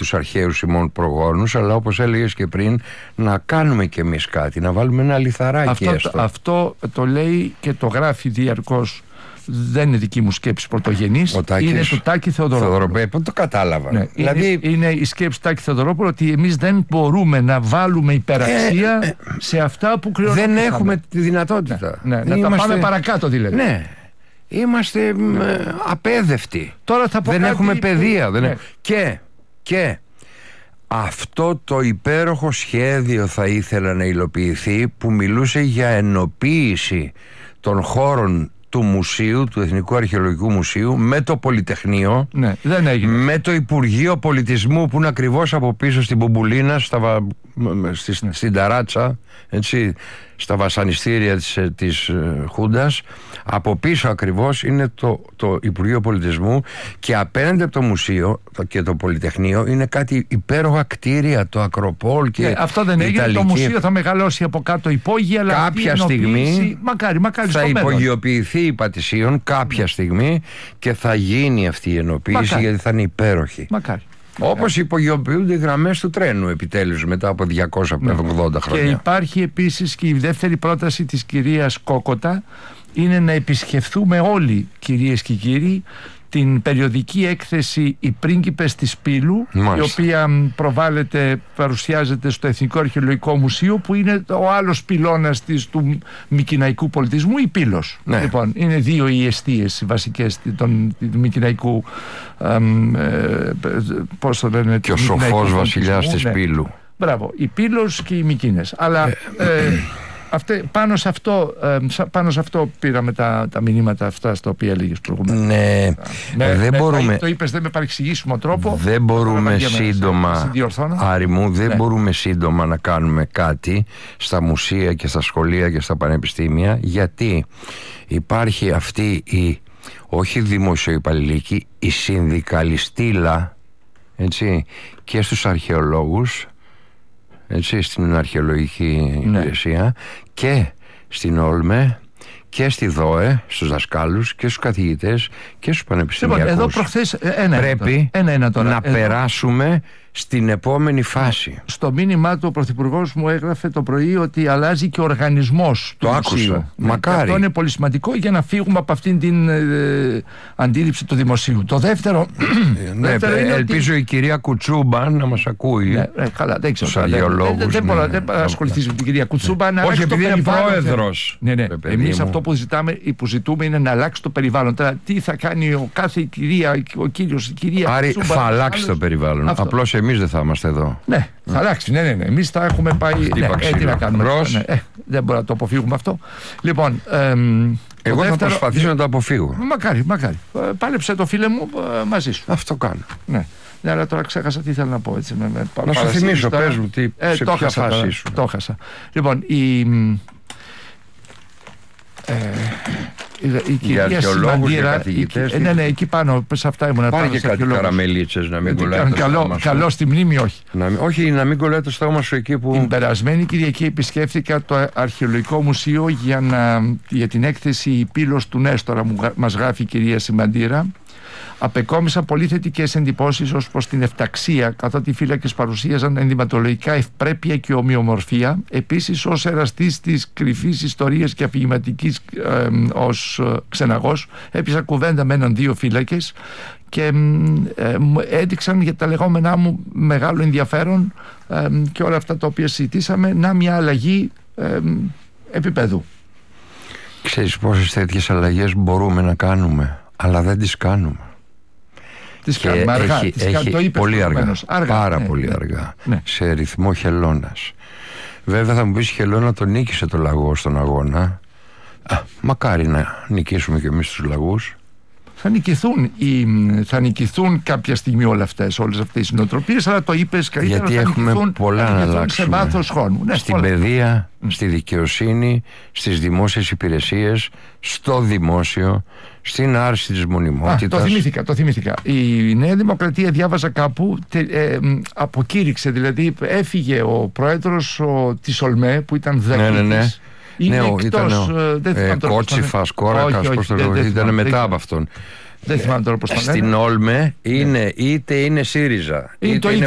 τους αρχαίους ημών προγόνους, αλλά όπως έλεγες και πριν, να κάνουμε κι εμείς κάτι, να βάλουμε ένα λιθαράκι αυτό το λέει και το γράφει διαρκώς. Δεν είναι δική μου σκέψη πρωτογενής, είναι του Τάκη Θεοδωρόπουλου. Το κατάλαβα. Ναι, δηλαδή... είναι η σκέψη του Τάκη Θεοδωρόπουλου ότι εμείς δεν μπορούμε να βάλουμε υπεραξία σε αυτά που κληρονομήσαμε. Δεν έχουμε τη δυνατότητα. Να τα πάμε παρακάτω δηλαδή. Ναι. Είμαστε απέδευτοι. Τώρα θα πω δεν κάτι έχουμε παιδεία. Ναι. Και αυτό το υπέροχο σχέδιο θα ήθελα να υλοποιηθεί, που μιλούσε για ενοποίηση των χώρων του μουσείου, του Εθνικού Αρχαιολογικού Μουσείου, με το Πολυτεχνείο, ναι, δεν έγινε. Με το Υπουργείο Πολιτισμού που είναι ακριβώς από πίσω στην Μπουμπουλίνα, στην Ταράτσα, έτσι, στα βασανιστήρια της Χούντας. Από πίσω ακριβώς είναι το Υπουργείο Πολιτισμού, και απέναντι από το μουσείο και το Πολυτεχνείο είναι κάτι υπέροχα κτίρια, το Ακροπόλ και αυτό δεν έγινε. Ιταλική. Το μουσείο θα μεγαλώσει από κάτω υπόγεια, αλλά κάποια στιγμή μακάρι θα υπογειοποιηθεί η Πατησίων κάποια στιγμή και θα γίνει αυτή η ενοποίηση, γιατί θα είναι υπέροχη. Μακάρι. Όπως υπογειοποιούνται οι γραμμές του τρένου επιτέλους μετά από 280 χρόνια. Και υπάρχει επίσης και η δεύτερη πρόταση της κυρίας Κόκοτα, είναι να επισκεφθούμε όλοι, κυρίες και κύριοι, την περιοδική έκθεση «Οι πρίγκιπες της Πύλου», η οποία παρουσιάζεται στο Εθνικό Αρχαιολογικό Μουσείο, που είναι ο άλλος πυλώνας του μικηναϊκού πολιτισμού, η Πύλος. Ναι. Λοιπόν, είναι δύο οι εστίες βασικές του μικηναϊκού, πώς το λένε, και ο σοφός βασιλιάς της Πύλου. Μπράβο, η Πύλος και οι Μικίνες. Αλλά πάνω σε αυτό πήραμε τα μηνύματα αυτά στα οποία έλεγες προηγουμένως. Δεν μπορούμε. Το είπες, δεν με παρεξηγήσουμε τρόπο. Δεν μπορούμε σύντομα, Άρη μου, δεν μπορούμε σύντομα να κάνουμε κάτι στα μουσεία και στα σχολεία και στα πανεπιστήμια, γιατί υπάρχει αυτή η, όχι δημοσιοϊπαλληλική, η συνδικαλιστήλα, έτσι, και στους αρχαιολόγους, έτσι, στην αρχαιολογική υπηρεσία, και στην Όλμε και στη ΔΟΕ, στους δασκάλους και στους καθηγητές και στους πανεπιστημιακούς. Εδώ προχθές πρέπει να περάσουμε στην επόμενη φάση. Στο μήνυμά του ο Πρωθυπουργός μου έγραφε το πρωί ότι αλλάζει και ο οργανισμός του μουσείου. Άκουσα. Μακάρι. Αυτό είναι πολύ σημαντικό για να φύγουμε από αυτήν την αντίληψη του δημοσίου. Το δεύτερο. Ελπίζω η κυρία Κουτσούμπα να μας ακούει. Καλά, δεν ξέρω. Τους αρχαιολόγους. Δεν μπορώ να ασχοληθεί με την κυρία Κουτσούμπα. Όχι, επειδή είναι πρόεδρος. Εμείς αυτό που ζητούμε είναι να αλλάξει το περιβάλλον. Τώρα, τι θα κάνει ο κάθε κυρία, ο κύριος, η κυρία Άρη, Κουτσούμπα. θα αλλάξει το περιβάλλον. Απλώς εμείς δεν θα είμαστε εδώ. Ναι, θα αλλάξει. Ναι. Εμείς θα έχουμε πάει. Τι να κάνουμε. Δεν μπορούμε να το αποφύγουμε αυτό. Λοιπόν. Εγώ θα προσπαθήσω να το αποφύγω. Μακάρι. Πάλεψε το, φίλε μου, μαζί σου. Αυτό κάνω. Ναι, αλλά τώρα ξέχασα τι θέλω να πω. Έτσι, να σου θυμίσω, πες μου, σε ποια φάση σου. Το έχασα. Λοιπόν, η κυρία Συμμαντήρα, εκεί πάνω, σε αυτά ήμουν. Πάρε και κάτι καραμελίτσες να μην κολλάει. Καλό στη μνήμη, όχι. Όχι, να μην κολλάει το στόμα σου εκεί που. Την περασμένη Κυριακή επισκέφθηκα το Αρχαιολογικό Μουσείο για την έκθεση «Η Πύλος του Νέστορα», μας γράφει η κυρία Συμμαντήρα. Απεκόμισα πολύ θετικές εντυπώσεις ως προς την εφταξία, καθότι οι φύλακες παρουσίαζαν ενδυματολογικά ευπρέπεια και ομοιομορφία. Επίσης, ως εραστής της κρυφής ιστορίας και αφηγηματικής ως ξεναγός, έπιασα κουβέντα με έναν δύο φύλακες και έδειξαν για τα λεγόμενά μου μεγάλο ενδιαφέρον και όλα αυτά τα οποία συζητήσαμε, μια αλλαγή επίπεδου. Ξέρεις πόσες τέτοιες αλλαγές μπορούμε να κάνουμε, αλλά δεν τις κάνουμε. Έχει πολύ αργά, πάρα πολύ αργά, σε ρυθμό χελώνας. Βέβαια θα μου πεις, χελώνα τον νίκησε το λαγό στον αγώνα. Μακάρι να νικήσουμε και εμείς τους λαγούς. Θα νικηθούν κάποια στιγμή όλες αυτές οι νοοτροπίες, αλλά το είπες καλύτερα. Γιατί έχουμε πολλά να αλλάξουμε σε βάθος χρόνου. Στην παιδεία, στη δικαιοσύνη, στις δημόσιες υπηρεσίες, στο δημόσιο, στην άρση της μονιμότητας. Το θυμήθηκα. Η Νέα Δημοκρατία, διάβαζα κάπου, αποκήρυξε, δηλαδή έφυγε ο πρόεδρος της Ολμέ που ήταν δέκτης. Ήταν Κότσιφας, Κόρακας, πώς το λέω, ήταν μετά από αυτόν. Δεν θυμάμαι τώρα πώς το λένε. Στην Όλμε είτε είναι ΣΥΡΙΖΑ, είτε είναι